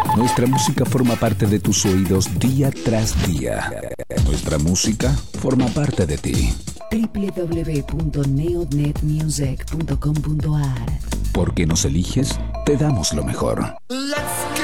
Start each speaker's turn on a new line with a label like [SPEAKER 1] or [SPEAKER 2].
[SPEAKER 1] Nuestra música forma parte de tus oídos día tras día. Nuestra música forma parte de ti.
[SPEAKER 2] www.neonetmusic.com.ar.
[SPEAKER 1] Porque nos eliges, te damos lo mejor.
[SPEAKER 3] Let's